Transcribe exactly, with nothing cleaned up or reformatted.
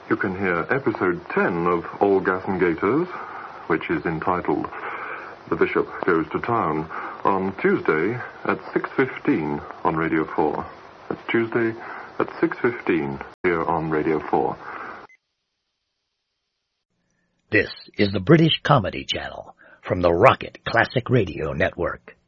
You can hear episode ten of All Gas and Gaiters, which is entitled The Bishop Goes to Town, on Tuesday at six fifteen on Radio four. That's Tuesday at six fifteen here on Radio four. This is the British Comedy Channel from the Rocket Classic Radio Network.